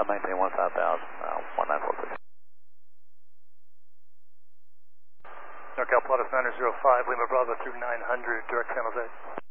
maintain 15000, 1946. NorCal Plot of 905, Lima Bravo through 900, direct San Jose.